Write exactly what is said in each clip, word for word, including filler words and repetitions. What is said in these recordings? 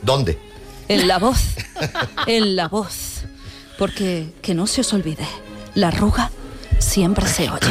¿Dónde? En la voz, en la voz. Porque, que no se os olvide, la arruga siempre se oye.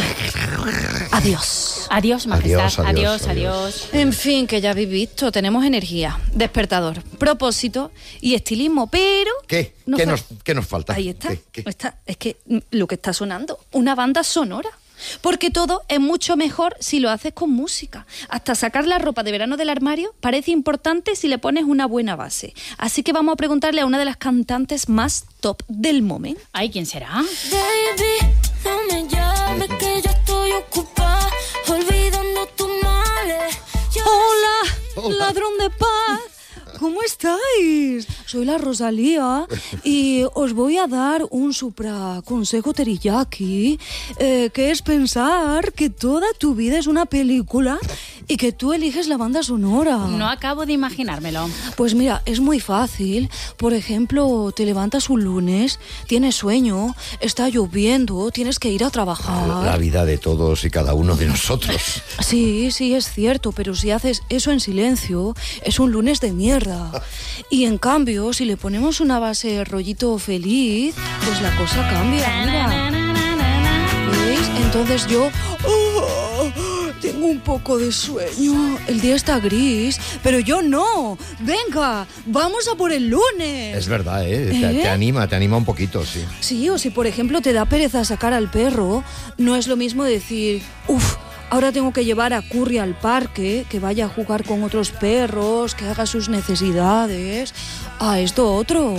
Adiós. Adiós, majestad. Adiós, adiós, Adiós, adiós. adiós. En fin, que ya habéis visto, tenemos energía, despertador, propósito y estilismo, pero... ¿Qué? no ¿Qué, fa- nos, ¿Qué nos falta? Ahí está, ¿Qué, qué? está. Es que mm, lo que está sonando, una banda sonora. Porque todo es mucho mejor si lo haces con música. Hasta sacar la ropa de verano del armario parece importante si le pones una buena base. Así que vamos a preguntarle a una de las cantantes más top del momento. Ay, ¿quién será? Baby, no me llames que yo estoy ocupada, olvidando tus males. Yo ¡Hola, Hola. ladrón de paz! ¿Cómo estáis? Soy la Rosalía y os voy a dar un supra consejo teriyaki, eh, que es pensar que toda tu vida es una película y que tú eliges la banda sonora. No acabo de imaginármelo. Pues mira, es muy fácil. Por ejemplo, te levantas un lunes, tienes sueño, está lloviendo, tienes que ir a trabajar. La vida de todos y cada uno de nosotros. Sí, sí, es cierto, pero si haces eso en silencio, es un lunes de mierda. Y en cambio, si le ponemos una base rollito feliz, pues la cosa cambia, mira. ¿Veis? Entonces yo... ¡oh! Tengo un poco de sueño. El día está gris, pero yo no. Venga, vamos a por el lunes. Es verdad, ¿eh? Te, ¿Eh? te anima, te anima un poquito, sí. Sí, o si por ejemplo te da pereza sacar al perro, no es lo mismo decir, uff, ahora tengo que llevar a Curry al parque, que vaya a jugar con otros perros, que haga sus necesidades, a esto otro.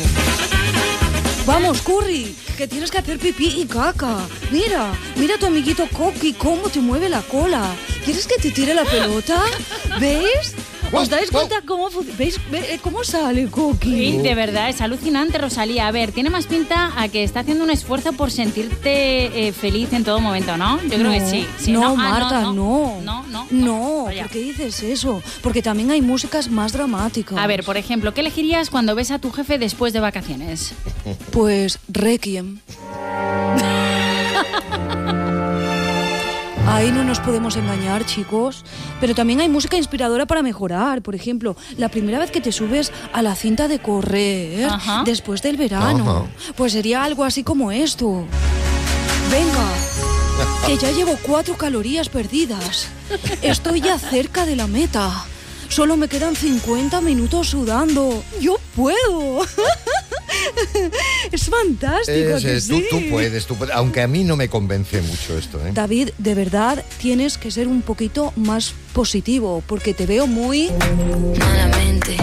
Vamos, Curry, que tienes que hacer pipí y caca. Mira, mira a tu amiguito Coqui, cómo te mueve la cola. ¿Quieres que te tire la pelota? ¿Veis? ¿Os dais cuenta cómo, fu- ¿veis? Ve- cómo sale Coqui? Sí, de verdad, es alucinante, Rosalía. A ver, tiene más pinta a que está haciendo un esfuerzo por sentirte eh, feliz en todo momento, ¿no? Yo creo No, que sí. sí. no, Ah, Marta, no. No, no, no. No, Vaya. ¿por qué dices eso? Porque también hay músicas más dramáticas. A ver, por ejemplo, ¿qué elegirías cuando ves a tu jefe después de vacaciones? Pues Requiem. Ahí no nos podemos engañar, chicos. Pero también hay música inspiradora para mejorar. Por ejemplo, la primera vez que te subes a la cinta de correr Ajá. después del verano. Pues sería algo así como esto. Venga, que ya llevo cuatro calorías perdidas. Estoy ya cerca de la meta. Solo me quedan cincuenta minutos sudando. ¡Yo puedo! Es fantástico, Es, ¿a que es, tú, sí? tú puedes, tú puedes. Aunque a mí no me convence mucho esto, ¿eh? David, de verdad tienes que ser un poquito más positivo, porque te veo muy... malamente.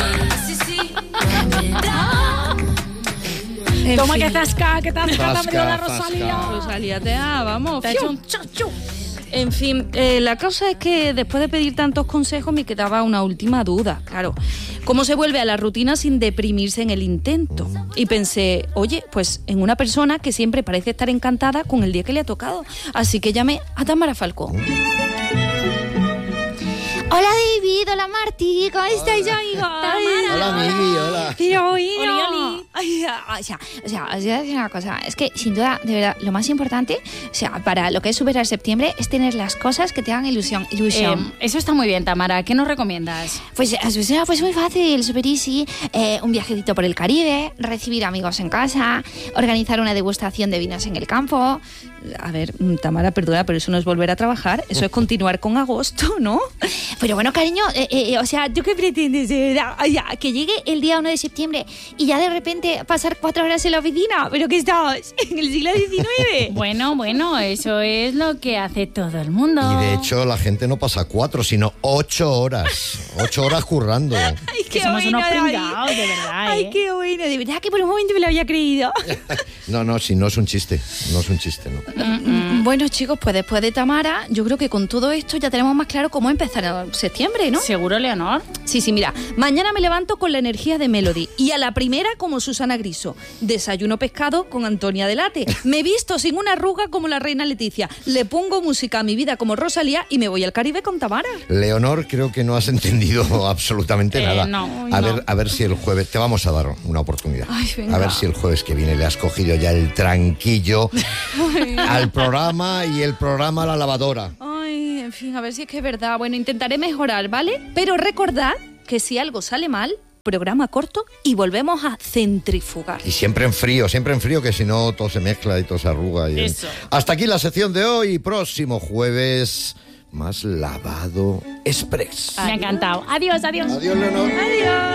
En Toma fin. que zasca, que zasca, Zasca, dame la zasca. Rosalía. Rosalía, te da, vamos. Te ha hecho un chu, chu. En fin, eh, la cosa es que después de pedir tantos consejos me quedaba una última duda, claro. ¿Cómo se vuelve a la rutina sin deprimirse en el intento? Y pensé, oye, pues en una persona que siempre parece estar encantada con el día que le ha tocado. Así que llamé a Tamara Falcó. Hola David, hola Martí, ¿cómo estáis amigos? Hola, Mili, hola. Pero bueno, Oli, oli. Ay, o sea, o sea, os voy a decir una cosa, es que sin duda, de verdad, lo más importante, o sea, para lo que es superar septiembre, es tener las cosas que te hagan ilusión. ilusión. Eh, eso está muy bien, Tamara. ¿Qué nos recomiendas? Pues, o sea, pues muy fácil, super easy, eh, un viajecito por el Caribe, recibir amigos en casa, organizar una degustación de vinos en el campo. A ver, Tamara, perdona, pero eso no es volver a trabajar, eso es continuar con agosto, ¿no? Pero bueno, cariño, eh, eh, o sea, ¿tú qué pretendes de verdad? O sea, que llegue el día uno de septiembre y ya de repente pasar cuatro horas en la oficina. ¿Pero qué estás? ¿En el siglo diecinueve? Bueno, bueno, eso es lo que hace todo el mundo. Y de hecho la gente no pasa cuatro, sino ocho horas. Ocho horas currando. Ay, Que somos unos David. pringados, de verdad, Ay, ¿eh? qué bueno, de verdad que por un momento me lo había creído. No, no, si no es un chiste. No es un chiste, ¿no? Bueno, chicos, pues después de Tamara, yo creo que con todo esto ya tenemos más claro cómo empezar en septiembre, ¿no? ¿Seguro, Leonor? Sí, sí, mira, mañana me levanto con la energía de Melody y a la primera como Susana Griso. Desayuno pescado con Antonia Delate. Me visto sin una arruga como la reina Leticia. Le pongo música a mi vida como Rosalía y me voy al Caribe con Tamara. Leonor, creo que no has entendido absolutamente Eh, nada. no, a no. ver, a ver si el jueves te vamos a dar una oportunidad. Ay, venga. A ver si el jueves que viene le has cogido ya el tranquillo al programa y el programa a la lavadora. Ay, en fin, a ver si es que es verdad. Bueno, intentaré mejorar, ¿vale? Pero recordad que si algo sale mal, programa corto y volvemos a centrifugar. Y siempre en frío, siempre en frío, que si no todo se mezcla y todo se arruga. Y Eso. Hasta aquí la sección de hoy. Próximo jueves, más lavado express. Me ha encantado. Adiós, adiós. Adiós, Leonor. Adiós.